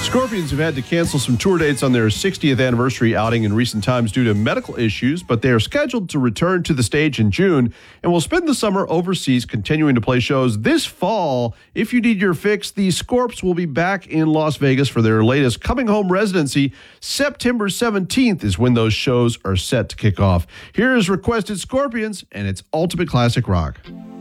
Scorpions have had to cancel some tour dates on their 60th anniversary outing in recent times due to medical issues, but they are scheduled to return to the stage in June and will spend the summer overseas continuing to play shows this fall. If you need your fix, the Scorps will be back in Las Vegas for their latest Coming Home residency. September 17th is when those shows are set to kick off. Here is Requested Scorpions and its ultimate classic rock.